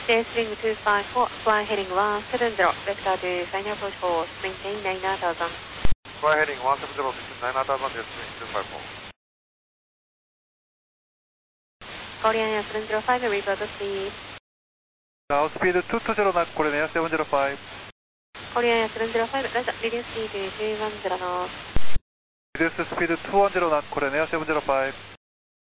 JS Wing 254, fly heading 170, vector to final approach course, maintain 9000. Fly heading 170, maintain 9000, JS Wing 254. Korean Air 705, revert please. Now speed 220 knot, Korean Air 705. Korean Air 705, reduce speed to 210 knots. Reduce speed 210 knot, Korean Air 705.